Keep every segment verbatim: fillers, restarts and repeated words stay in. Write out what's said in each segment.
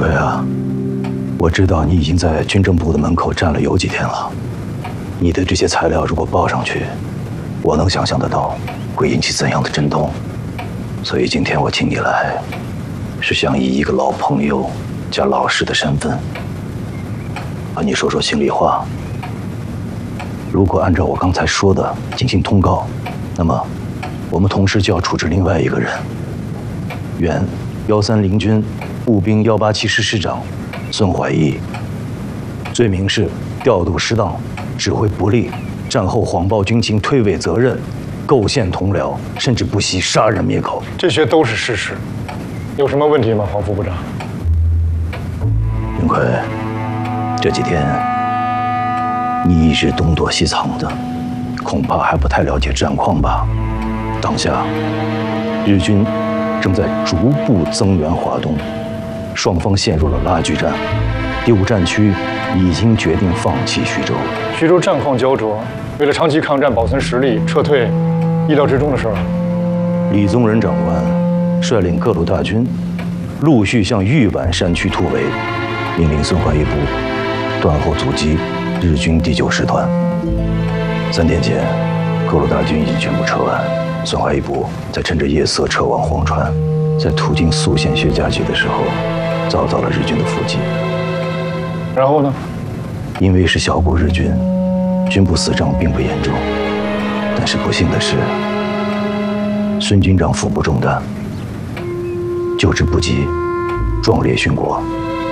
奎啊，我知道你已经在军政部的门口站了有几天了。你的这些材料如果报上去，我能想象得到会引起怎样的震动。所以今天我请你来，是想以一个老朋友加老师的身份，和你说说心里话。如果按照我刚才说的进行通告，那么我们同时就要处置另外一个人，原幺三零军步兵幺八七师师长孙怀义，罪名是调度失当、指挥不力、战后谎报军情、推诿责任、构陷同僚，甚至不惜杀人灭口。 这些都是事实，有什么问题吗，黄副部长？ 云奎，这几天你一直东躲西藏的，恐怕还不太了解战况吧？当下，日军正在逐步增援华东，双方陷入了拉锯战。第五战区已经决定放弃徐州。 徐州战况焦灼，为了长期抗战、保存实力，撤退意料之中的事儿。 李宗仁长官率领各路大军，陆续向豫皖山区突围，命令孙怀义部断后阻击日军第九师团。三天前，各路大军已经全部撤完，孙怀义部在趁着夜色撤往黄川，在途经宿县薛家集的时候，遭到了日军的伏击。 然后呢？ 因为是小股日军，军部死伤并不严重，但是不幸的是，孙军长腹部中弹，救治不及，壮烈殉国。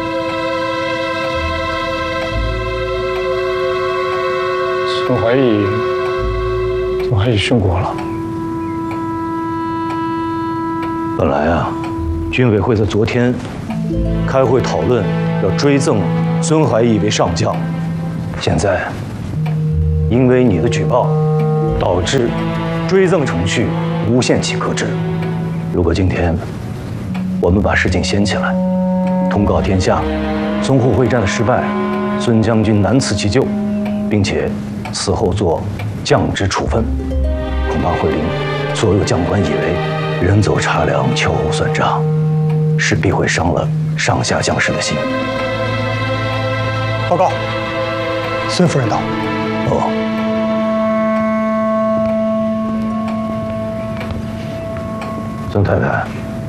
孙怀义，孙怀义殉国了。 本来啊，军委会在昨天开会讨论要追赠孙怀义为上将，现在因为你的举报，导致追赠程序无限期搁置。如果今天我们把事情掀起来，通告天下，淞沪会战的失败，孙将军难辞其咎，并且此后做降职处分，恐怕会令所有将官以为人走茶凉，秋后算账，势必会伤了上下将士的心。 报告，孙夫人到。 哦，孙太太，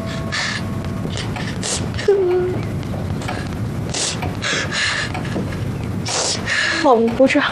黄部长，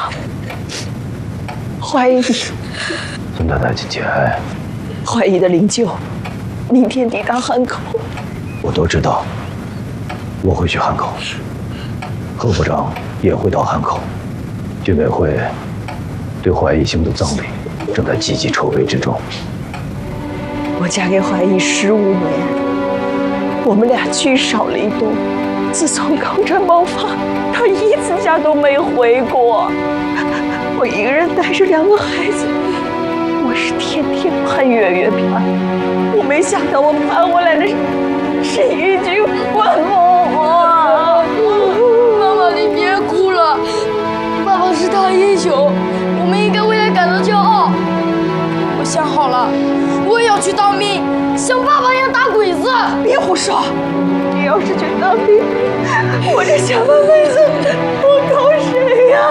怀疑孙太太请节哀。 怀疑的灵柩明天抵达汉口。 我都知道，我会去汉口，贺部长也会到汉口，军委会对怀义兄的葬礼正在积极筹备之中。 我嫁给怀义十五年，我们俩聚少离多，自从抗战爆发，他一次家都没回过。我一个人带着两个孩子，我是天天盼月月片。我没想到我盼回来的是是一句关母。 妈妈，你别哭了，爸爸是大英雄，我们应该为他感到骄傲。我想好了，我也要去当兵，像爸爸一样打鬼子。 别胡说！你要是去当兵，我这下半辈子我靠谁呀？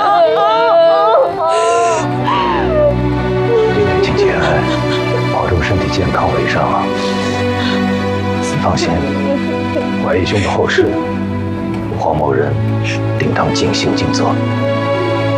请节哀，保重身体健康为上啊！你放心，怀义兄的后事，黄某人定当尽心尽责。